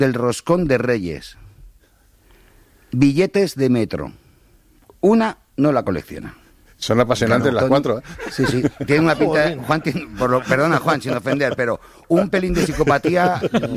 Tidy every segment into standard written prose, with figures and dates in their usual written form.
del roscón de Reyes. Billetes de metro. Una no la colecciona. Son apasionantes las cuatro, ¿eh? Sí, sí. Tiene una pinta... Juan tiene, perdona, Juan, sin ofender, pero un pelín de psicopatía...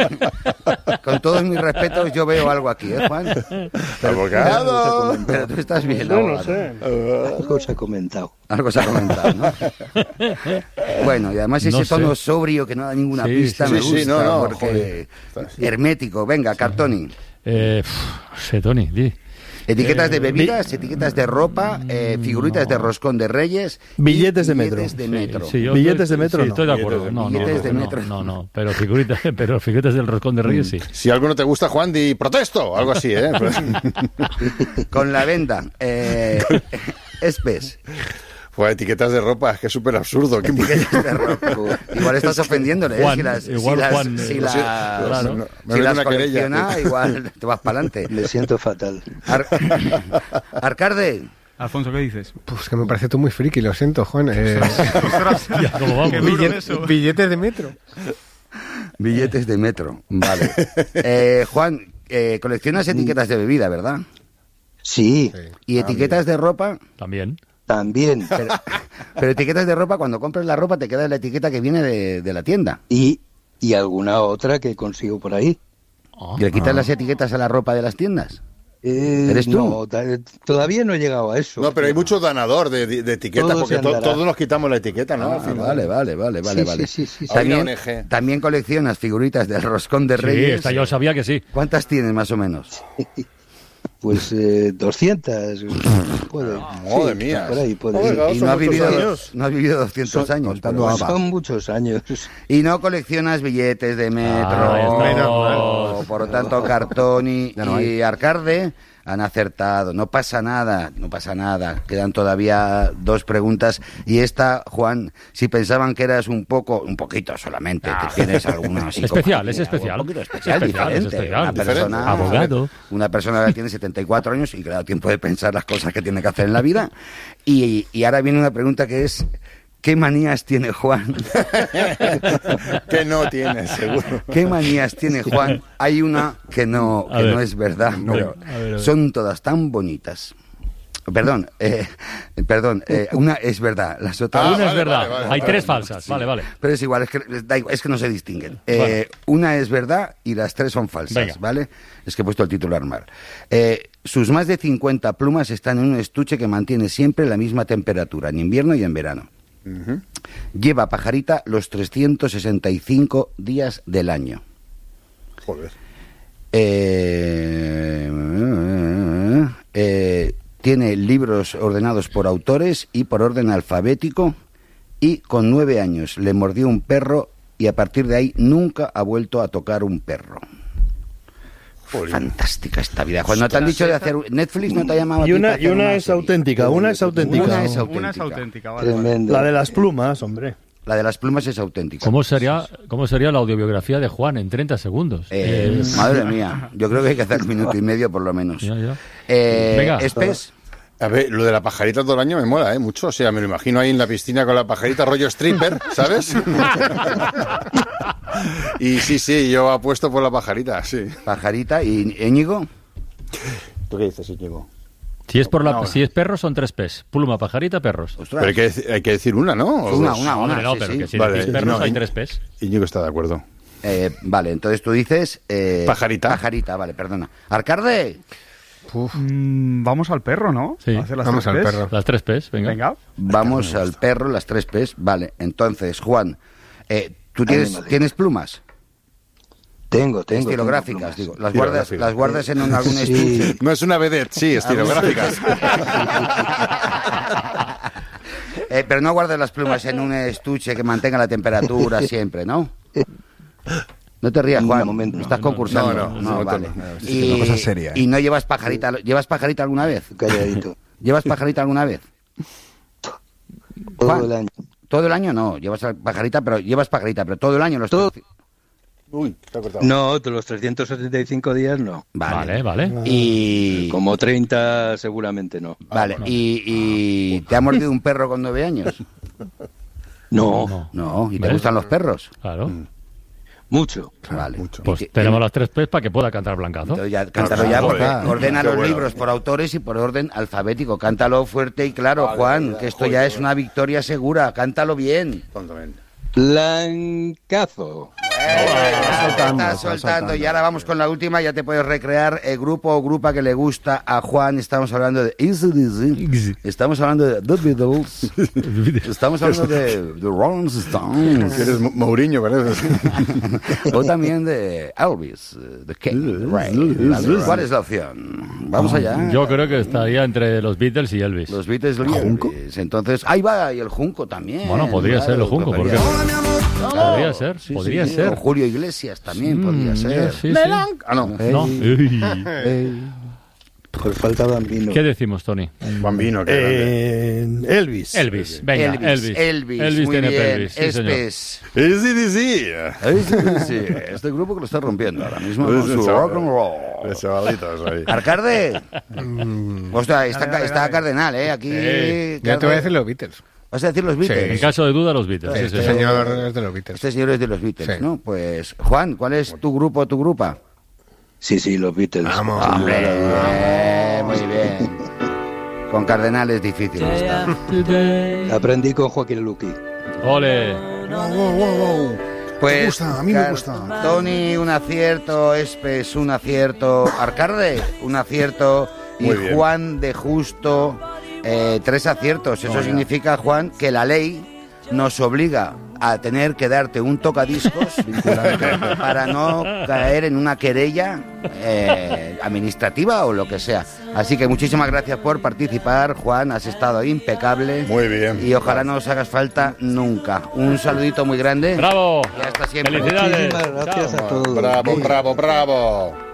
Con todos mis respetos, yo veo algo aquí, ¿eh, Juan? ¡Abogado! Pero tú estás bien, Yo abogado. no sé. Algo se ha comentado. Algo se ha comentado, ¿no? Bueno, y además ese No sé. tono sobrio que no da ninguna Sí, pista sí, me sí, gusta, no, porque... joder. Hermético, venga, Cartoni. Sé, Tony, di. Etiquetas de bebidas, etiquetas de ropa, figuritas de roscón de Reyes... Billetes y de metro. Billetes de metro. Sí, yo Billetes de metro, sí, no. estoy de acuerdo. Billetes de metro. No. Pero figuritas del roscón de Reyes, sí. Si algo no te gusta, Juan, di protesto, algo así, ¿eh? Con la venda. Espes. Pues etiquetas de ropa, es que es súper absurdo. Etiquetas de ropa. Igual estás ofendiéndole, ¿eh? Juan, si las una querella. colecciona, igual te vas para adelante. Me siento fatal. Arcarde. Alfonso, ¿qué dices? Pues que me parece tú muy friki, lo siento, Juan. Ya, ¿cómo vamos? Qué duro eso. Billetes de metro. Billetes de metro, vale. Juan, coleccionas etiquetas de bebida, ¿verdad? Sí, ¿Y etiquetas de ropa? También. también. Pero etiquetas de ropa, cuando compras la ropa te queda la etiqueta que viene de la tienda. Y alguna otra que consigo por ahí. Ah. ¿Y le quitas las etiquetas a la ropa de las tiendas? ¿Eres tú? No, todavía no he llegado a eso. No, pero hay mucho danador de etiquetas, Todo porque se andará. todos nos quitamos la etiqueta, ¿no? Ah, Al final. vale. Sí. También, Hay una ONG. también coleccionas figuritas del roscón de Sí, Reyes. esta yo sabía que sí. ¿Cuántas tienes más o menos? Pues 200. Puede. Madre mía. Por ahí puede. Joder, Y son no has muchos vivido, años. no has vivido 200 años. contando pero- ABBA. Son muchos años. Y no coleccionas billetes de metro. Ah, menos Por lo tanto, Cartoni Ya no y Arcarde han acertado. No pasa nada. Quedan todavía dos preguntas. Y esta, Juan, si pensaban que eras un poquito solamente, que tienes alguna Especial, psicopatía, es especial. Un poquito especial, Es especial, diferente. es especial. Una persona, Abogado. Una persona que tiene 74 años y que le da tiempo de pensar las cosas que tiene que hacer en la vida. Y ahora viene una pregunta que es... ¿Qué manías tiene Juan? Que no tienes, seguro. ¿Qué manías tiene Juan? Hay una que no es verdad, pero A ver. son todas tan bonitas. Perdón, una es verdad, las otras... Una es verdad. vale, Hay vale. tres falsas. Vale. Pero es igual, da igual, es que no se distinguen. Vale. Una es verdad y las tres son falsas, Venga. ¿vale? Es que he puesto el titular mal. Sus más de 50 plumas están en un estuche que mantiene siempre la misma temperatura, en invierno y en verano. Lleva pajarita los 365 días del año. Joder. Tiene libros ordenados por autores y por orden alfabético, y con 9 años le mordió un perro y a partir de ahí nunca ha vuelto a tocar un perro. Fantástica esta vida. Cuando te han dicho de hacer... Netflix no te ha llamado a Y ti para una, hacer y una es serie? auténtica, una es auténtica. Una es Una es auténtica, vale. Tremendo. La de las plumas, hombre. La de las plumas es auténtica. ¿Cómo sería la audiobiografía de Juan en 30 segundos? Madre mía, yo creo que hay que hacer 1 minuto y medio por lo menos. Ya. Venga. Venga. Espes, A ver, lo de la pajarita todo el año me mola, mucho. O sea, me lo imagino ahí en la piscina con la pajarita rollo stripper, ¿sabes? Y sí, yo apuesto por la pajarita, sí. pajarita y Íñigo. ¿Tú qué dices, Íñigo? Si es perros son 3 P's. Pluma, pajarita, perros. Ostras. Pero hay que decir una, ¿no? O Una, dos. una, No, sí, pero sí. que si Vale, decís perros no, hay 3 P's. Íñigo está de acuerdo. Vale, entonces tú dices... Pajarita. Pajarita, vale, perdona. Arcarde, Vamos al perro, ¿no? Sí. A hacer las Vamos tres al Ps. perro. Las 3 P's, venga. Venga. vamos al perro, las 3 P's. Vale, entonces, Juan, ¿tú Madre. tienes plumas? Tengo. Estilográficas, tengo digo. Las guardas en algún Sí. estuche. No es una vedette, sí, estilográficas. Pero no guardas las plumas en un estuche que mantenga la temperatura siempre, ¿no? No te rías, Juan. Un momento. Estás concursando. No, vale. no, Y, una cosa seria, y no llevas pajarita. ¿Llevas pajarita alguna vez? Calladito. ¿Llevas pajarita alguna vez? Todo Juan, el año. Todo el año no. Llevas pajarita, pero todo el año los Todo. Uy, te ha cortado. No, de los 375 días no. Vale. Y... Como 30 seguramente no. Vale. ¿Y te ha mordido un perro con 9 años? No. No. ¿Y te ¿Ves? gustan los perros? Claro. Mucho. Vale. Mucho. Tenemos las 3 P's para que pueda cantar Blancazo. Entonces ya, cántalo ya, porque Joder, ordena qué los bueno. libros por autores y por orden alfabético. Cántalo fuerte y claro, Juan, que esto ya es una victoria segura. Cántalo bien. Tontamente. Blancazo. Está soltando. Y ahora vamos con la última. Ya te puedes recrear el grupo o grupa que le gusta a Juan. Estamos hablando de AC/DC. Estamos hablando de The Beatles. Estamos hablando de The Rolling Stones. Que eres Mourinho, parece. O también de Elvis, The King, Ray. Vale, ¿cuál es la opción? Vamos allá. Yo creo que estaría entre los Beatles y Elvis. Los Beatles y Elvis. Entonces, ahí va, y el Junco también. Bueno, podría ser el Junco, ¿por qué no? Podría ser, Sí, podría sí, ser. o Julio Iglesias también podría ser. Sí, sí. Ah, no. No. Por falta Bambino. ¿Qué decimos, Tony? Bambino, que Elvis. Elvis, venga, Elvis. Elvis, muy tiene bien. pelvis, sí, señor. Espes. AC/DC. Sí, este grupo que lo está rompiendo ahora mismo Es con el su chaval. rock and roll. Los chavalitos ahí. Arcarde. Ostras, está Cardenal, aquí. Sí. Yo te voy a decir los Beatles. ¿Vas a decir los Beatles? En caso de duda, los Beatles. sí, Este señor. señor es de los Beatles. Este señor es de los Beatles, Sí. ¿no? Pues, Juan, ¿cuál es tu grupo o tu grupa? Sí, los Beatles. Vamos. Hombre, muy bien. Con Cardenal es difícil esta. Aprendí con Joaquín Luqui. Ole. Pues, Me gusta, a mí me gusta. Tony, un acierto. Espes, un acierto. Arcarde, un acierto. Y Muy bien. Juan de Justo, 3 aciertos. Eso significa, Juan, que la ley nos obliga a tener que darte un tocadiscos para no caer en una querella administrativa o lo que sea. Así que muchísimas gracias por participar, Juan, has estado impecable. Muy bien. Y ojalá no os hagas falta nunca. Un saludito muy grande. ¡Bravo! Y hasta siempre. ¡Felicidades! Muchísimas gracias Chao. a todos. Bravo, bravo, bravo.